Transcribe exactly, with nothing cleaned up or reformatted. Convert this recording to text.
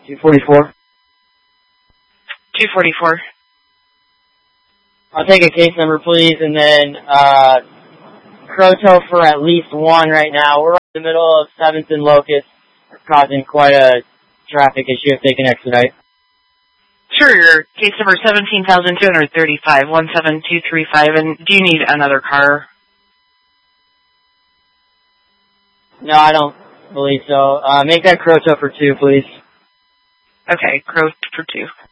two forty-four. two forty-four. I'll take a case number, please, and then, uh, Croto for at least one right now. We're right in the middle of seventh and Locust, causing quite a traffic issue if they can expedite. Sure, your case number seventeen thousand two hundred thirty-five, one seven two three five, and do you need another car? No, I don't believe so. Uh, make that Croto for two, please. Okay, Crow for two.